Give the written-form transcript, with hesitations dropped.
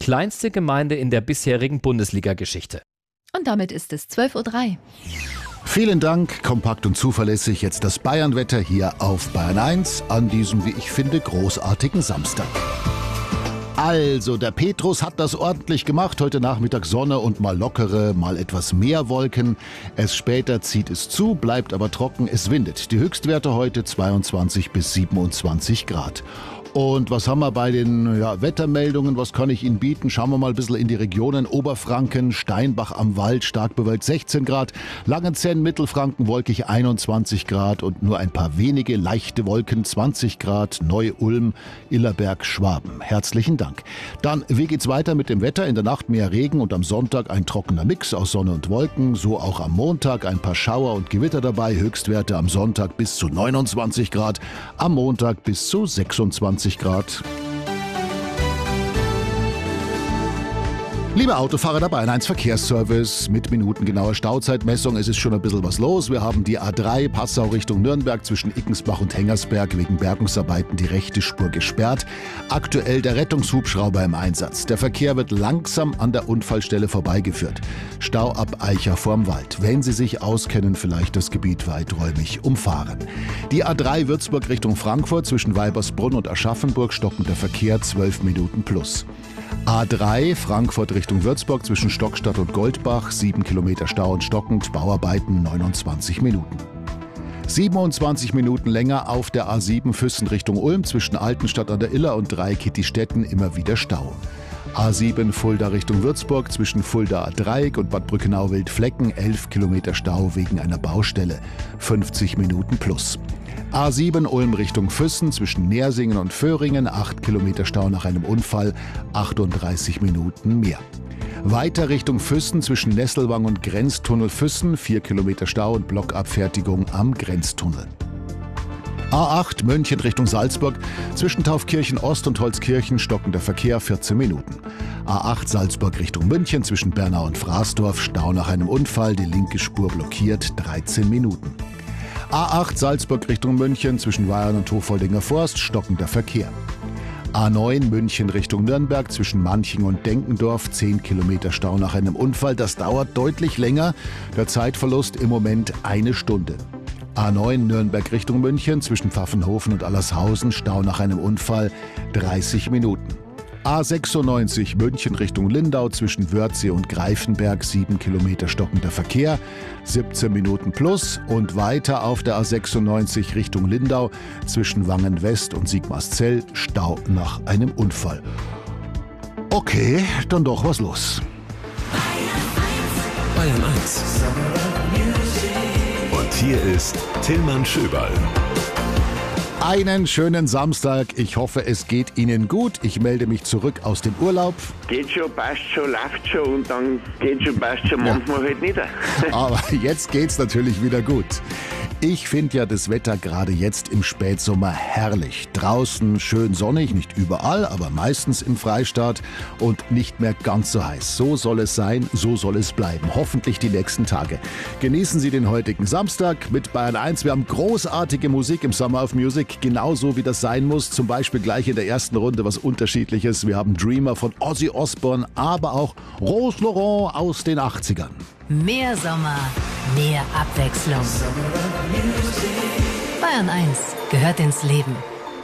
kleinste Gemeinde in der bisherigen Bundesliga-Geschichte. Und damit ist es 12:03 Uhr. Vielen Dank, kompakt und zuverlässig jetzt das Bayern-Wetter hier auf Bayern 1 an diesem, wie ich finde, großartigen Samstag. Also, der Petrus hat das ordentlich gemacht. Heute Nachmittag Sonne und mal lockere, mal etwas mehr Wolken. Erst später zieht es zu, bleibt aber trocken, es windet. Die Höchstwerte heute 22 bis 27 Grad. Und was haben wir bei den Wettermeldungen? Was kann ich Ihnen bieten? Schauen wir mal ein bisschen in die Regionen. Oberfranken, Steinbach am Wald, stark bewölkt 16 Grad. Langenzenn, Mittelfranken, wolkig 21 Grad und nur ein paar wenige leichte Wolken 20 Grad. Neu-Ulm, Illerberg, Schwaben. Herzlichen Dank. Dann, wie geht's weiter mit dem Wetter? In der Nacht mehr Regen und am Sonntag ein trockener Mix aus Sonne und Wolken. So auch am Montag ein paar Schauer und Gewitter dabei. Höchstwerte am Sonntag bis zu 29 Grad. Am Montag bis zu 26 Grad. Liebe Autofahrer, der Bayern 1 Verkehrsservice mit minutengenauer Stauzeitmessung. Es ist schon ein bisschen was los. Wir haben die A3 Passau Richtung Nürnberg zwischen Ickensbach und Hengersberg wegen Bergungsarbeiten die rechte Spur gesperrt. Aktuell der Rettungshubschrauber im Einsatz. Der Verkehr wird langsam an der Unfallstelle vorbeigeführt. Stau ab Eicher vorm Wald. Wenn Sie sich auskennen, vielleicht das Gebiet weiträumig umfahren. Die A3 Würzburg Richtung Frankfurt zwischen Weibersbrunn und Aschaffenburg stockender Verkehr 12 Minuten plus. A3 Frankfurt Richtung Würzburg zwischen Stockstadt und Goldbach, 7 Kilometer Stau und stockend, Bauarbeiten 29 Minuten. 27 Minuten länger auf der A7 Füssen Richtung Ulm zwischen Altenstadt an der Iller und Dreieck-Kittistetten immer wieder Stau. A7 Fulda Richtung Würzburg zwischen Fulda Dreieck und Bad Brückenau-Wildflecken 11 Kilometer Stau wegen einer Baustelle, 50 Minuten plus. A7 Ulm Richtung Füssen zwischen Nersingen und Föhringen 8 Kilometer Stau nach einem Unfall, 38 Minuten mehr. Weiter Richtung Füssen zwischen Nesselwang und Grenztunnel Füssen 4 Kilometer Stau und Blockabfertigung am Grenztunnel. A8 München Richtung Salzburg zwischen Taufkirchen Ost und Holzkirchen stockender Verkehr 14 Minuten. A8 Salzburg Richtung München zwischen Bernau und Fraßdorf Stau nach einem Unfall, die linke Spur blockiert 13 Minuten. A8 Salzburg Richtung München zwischen Weyern und Hofoldinger Forst stockender Verkehr. A9 München Richtung Nürnberg zwischen Manching und Denkendorf 10 Kilometer Stau nach einem Unfall. Das dauert deutlich länger. Der Zeitverlust im Moment 1 Stunde. A9 Nürnberg Richtung München zwischen Pfaffenhofen und Allershausen Stau nach einem Unfall 30 Minuten. A96 München Richtung Lindau zwischen Wörthsee und Greifenberg 7 Kilometer stockender Verkehr, 17 Minuten plus und weiter auf der A96 Richtung Lindau zwischen Wangen West und Sigmarszell Stau nach einem Unfall. Okay, dann doch was los. Bayern 1. Und hier ist Tillmann Schöberl. Einen schönen Samstag. Ich hoffe, es geht Ihnen gut. Ich melde mich zurück aus dem Urlaub. Geht schon, passt schon, läuft schon und dann geht schon, passt schon, manchmal halt nicht. Aber jetzt geht's natürlich wieder gut. Ich finde ja das Wetter gerade jetzt im Spätsommer herrlich. Draußen schön sonnig, nicht überall, aber meistens im Freistaat und nicht mehr ganz so heiß. So soll es sein, so soll es bleiben. Hoffentlich die nächsten Tage. Genießen Sie den heutigen Samstag mit Bayern 1. Wir haben großartige Musik im Summer of Music, genauso wie das sein muss. Zum Beispiel gleich in der ersten Runde was Unterschiedliches. Wir haben Dreamer von Ozzy Osbourne, aber auch Rose Laurent aus den 80ern. Mehr Sommer, mehr Abwechslung. Bayern 1 gehört ins Leben.